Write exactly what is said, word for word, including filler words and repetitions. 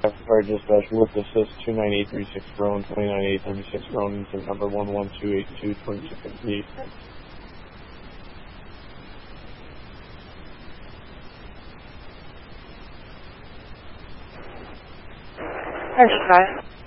Fire dispatch, lift assist two nine eight three six Rowan, two nine eight three six Rowan, to number one one two eight two, twenty-two fifty-eight. Enterprise.